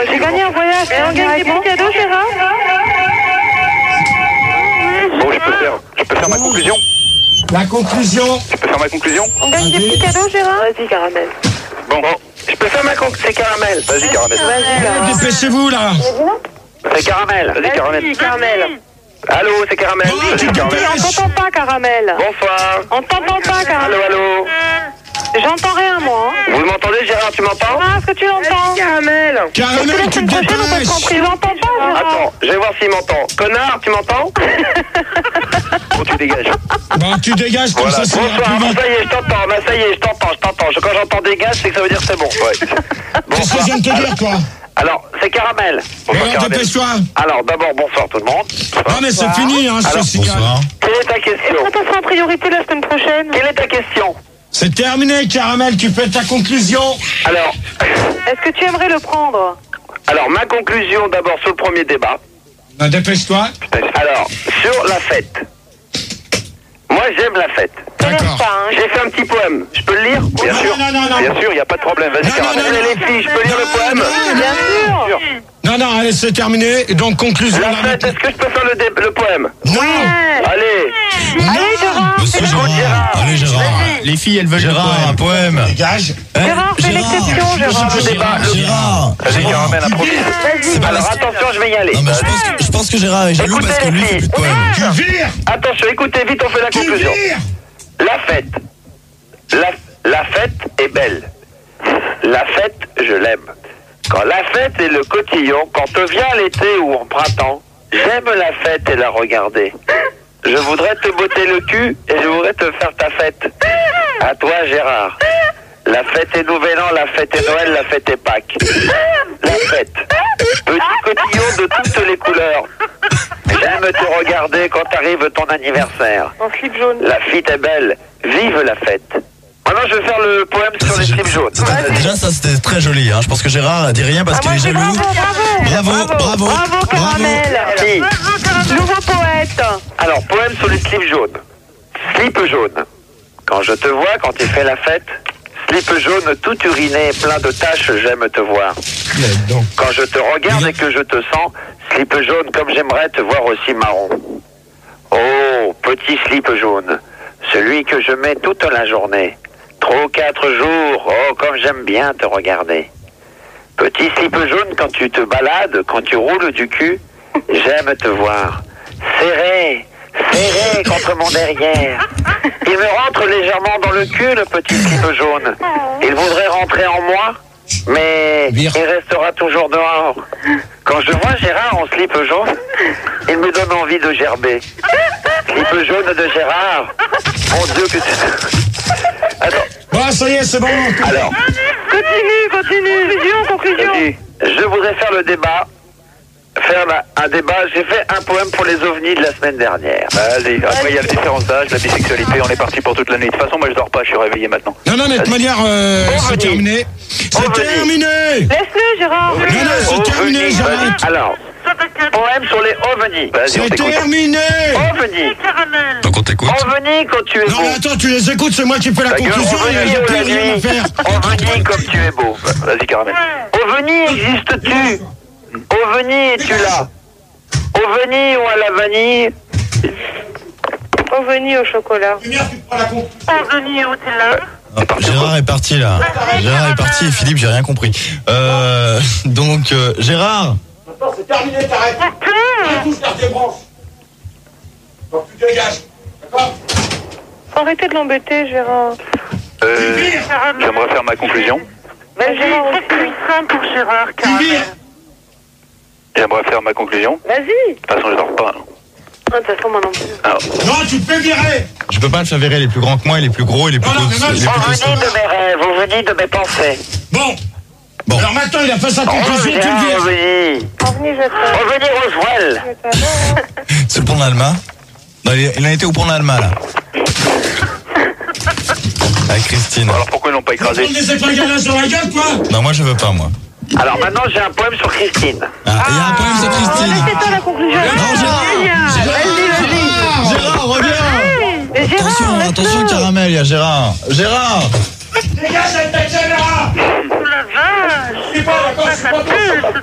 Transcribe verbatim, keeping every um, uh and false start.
j'ai gagné un voyage. Et on gagne des bons cadeaux, Gérard. Bon, je peux faire, je peux faire ma conclusion. La conclusion. Je peux faire ma conclusion. On gagne des petits cadeaux, Gérard. Vas-y, Caramel. Bon, bon. Je peux faire ma conclusion. C'est Caramel. Vas-y, Caramel. Allez, dépêchez-vous là. C'est Caramel. Vas-y, Caramel. Vas-y, Caramel. Allô, c'est Caramel. Bon, Vas-y, tu te Caramel. On t'entend pas, Caramel. Bonsoir. On t'entend pas, Allô, Caramel. allô. J'entends rien, moi. hein. Vous m'entendez, Gérard, tu m'entends? Ah, est-ce que tu l'entends? Caramel. Caramel, tu te Prochaine, on peut te dépêches. compris. J'entends pas, Gérard. Attends, je vais voir s'il m'entend. Connard, tu m'entends? Bon, tu dégages. Bon, tu dégages comme Voilà. ça, ça ira Bonsoir. plus vite. Ça y est, je t'entends. Bah, ça y est, je t'entends, je t'entends. Je- Quand j'entends dégage, c'est que ça veut dire que c'est bon. Ouais. Qu'est-ce que je viens de te dire, toi? Alors, c'est Caramel. Bonsoir, Alors, Caramel. dépêche-toi. Alors, d'abord, bonsoir tout le monde. Non, mais c'est fini, hein, ce Alors, signal. Quelle est ta question? On passe en priorité la semaine prochaine. Quelle est ta question? C'est terminé, Caramel, tu fais ta conclusion. Alors, Est-ce que tu aimerais le prendre? alors ma conclusion d'abord sur le premier débat. Ben, dépêche-toi. Alors, sur la fête. Moi, j'aime la fête. D'accord. J'ai fait un petit poème. Je peux le lire? Bien Non, sûr. non, non, non. Bien sûr, il n'y a pas de problème. Vas-y, Non, non, Caramel. non, non. Les filles, je peux lire le poème? Non, Bien sûr. Non, non, allez, c'est terminé. Et donc, conclusion. La là, fête, maintenant. est-ce que je peux faire le, dé- le poème? Non. Allez. Allez, Gérard. Monsieur Gérard, allez Gérard. Les filles, elles veulent Gérard, un poème. Dégage. Gérard, fais l'exception, Gérard. Le débat, le- Gérard. Vas-y, Caramel, improvise. pas Alors, la- attention, je vais y aller. Non mais je pense, que, je pense que Gérard est jaloux Écoutez, parce que les lui il fait filles. plus de poème. Tu vires. Attention, écoutez vite, on fait la Tu conclusion. vires. La fête. La, la fête est belle. La fête, je l'aime. Quand la fête est le cotillon, quand vient l'été ou en printemps, j'aime la fête et la regarder. Je voudrais te botter le cul et je voudrais te faire ta fête. À toi, Gérard. La fête est Nouvel An, la fête est Noël, la fête est Pâques. La fête. Petit cotillon de toutes les couleurs. J'aime te regarder quand arrive ton anniversaire. En slip jaune. La fête est belle. Vive la fête. Maintenant, je vais faire le poème sur les slips jaunes. Déjà ça c'était très joli. Hein. Je pense que Gérard dit rien parce Ah, qu'il moi, est je dis jaloux. bravo, bravo. Bravo, bravo, Bravo, Caramel. Si. Nouveau poète. Alors, poème sur les slips jaunes. Slip jaune. Quand je te vois, quand tu fais la fête, slip jaune tout uriné, plein de taches, j'aime te voir. Quand je te regarde et que je te sens, slip jaune comme j'aimerais te voir aussi marron. Oh, petit slip jaune, celui que je mets toute la journée. Trois ou quatre jours, oh, comme j'aime bien te regarder. Petit slip jaune, quand tu te balades, quand tu roules du cul, j'aime te voir. Serré, serré contre mon derrière. Il me rentre légèrement dans le cul, le petit slip jaune. Il voudrait rentrer en moi, mais il restera toujours dehors. Quand je vois Gérard en slip jaune, il me donne envie de gerber. Slip jaune de Gérard. Mon Dieu, que tu... Attends. Bon, ça y est, c'est bon. Alors, Continue, continue. Conclusion, conclusion. vas-y. Je voudrais faire le débat. Faire la- un débat. J'ai fait un poème pour les ovnis de la semaine dernière. Vas-y. Après, il y a le différence d'âge, la bisexualité. On est parti pour toute la nuit. De toute façon, moi, je dors pas. Je suis réveillé maintenant. Non, non, mais de toute manière, euh, Bon, c'est vas-y. terminé. C'est Bon, vas-y. terminé. Laisse-le, Gérard. Non, non, c'est terminé, Ovnis, j'arrête. vas-y. Alors, poème sur les ovnis. Vas-y, on C'est t'écoute. terminé. Ovnis. Donc on t'écoute. Ovnis quand tu es Non, beau. mais attends, tu les écoutes, c'est moi qui fais la Ta gueule, conclusion. Il ovnis n'y a ou plus la rien à nuit. faire. Ovnis comme tu es beau. Vas-y, Caramel. Ovnis, existes-tu? Ovnis, es-tu là? Ovnis ou à la vanille? Ovni au chocolat. Lumière, tu prends la conclusion. Ovni au thé. Ah, Gérard est parti là. Gérard est parti et Philippe j'ai rien compris. Euh, donc euh, Gérard. Attends, c'est terminé, t'arrêtes. Tu touches tes branches. Donc tu dégages. D'accord? Arrêtez de l'embêter, Gérard. Euh, J'aimerais faire ma conclusion. Vas-y, Gérard aussi. pour Gérard, Tu vires. J'aimerais faire ma conclusion. Vas-y. De toute façon, je dors pas. Ah, de toute façon, moi non plus. Alors, Non, tu te fais virer. Je peux pas le faire virer, les plus grands que moi, et les plus gros, et les plus Non, non, mais costauds. même les plus sans costauds. ovnis de mes rêves, ovnis de mes pensées. Bon. Bon. Alors maintenant, il a fait sa conclusion, tu le vires. Ovnis. Ovni, je t'aime. Ovnis Roswell. Je t'adore. C'est le pont d'Alma. Non, il, est- il en était au pont d'Alma là. Avec Christine. Alors pourquoi ils l'ont pas Tu vas écrasé? prendre des éclats sur la gueule, quoi. Non, moi je veux pas moi. Alors maintenant, j'ai un poème sur Christine. Ah, il y a un problème sur Christine. C'est toi la conclusion. Non, Gérard. Vas-y, vas-y. Gérard, reviens. Et Gérard, Attention, laisse-le. attention Caramel, il y a Gérard. Gérard. Dégage avec ta caméra. La vache. Je suis pas d'accord, je suis pas d'accord.